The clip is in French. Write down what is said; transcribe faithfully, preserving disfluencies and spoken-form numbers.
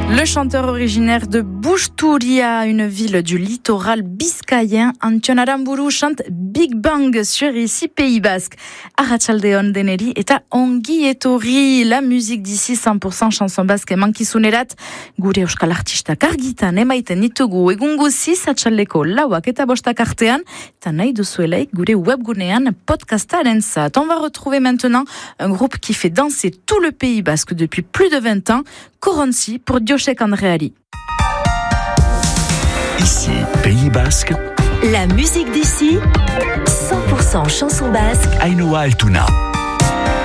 Le chanteur originaire de Busturia, une ville du littoral biscayen, Antion Aramburu chante Big Bang sur ici Pays Basque. Arratsaldeon deneri eta ongi etorri, la musique d'ici cent pour cent chanson basque mankizunerat, gure euskal artistak argitan emaiten ditugu egun guziz atxaldeko lauak eta bostak artean, eta nahi duzuelaik gure webgunean podcastaren zat. On va retrouver maintenant un groupe qui fait danser tout le Pays Basque depuis plus de vingt ans, Koronsi pour Diochek Andreali. Ici, Pays Basque. La musique d'ici, cent pour cent chanson basque. Ainhoa Altuna.